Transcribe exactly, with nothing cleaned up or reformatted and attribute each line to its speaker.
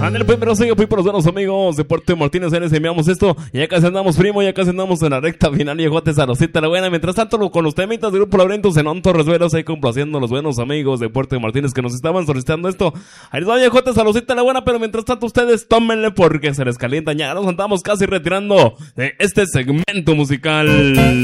Speaker 1: Ándale, pues, pero sigue, pues, por los buenos amigos de Puerto Martínez, les enviamos esto. Y ya casi andamos, primo, ya casi andamos en la recta final. Y Jotes a Rosita la buena. Mientras tanto, con los temitas del Grupo Laberinto, Zenón Torres Veros, ahí complaciendo a los buenos amigos de Puerto Martínez que nos estaban solicitando esto. Ahí va, Jotes a Rosita la buena. Pero mientras tanto, ustedes tómenle porque se les calienta. Ya nos andamos casi retirando de este segmento musical.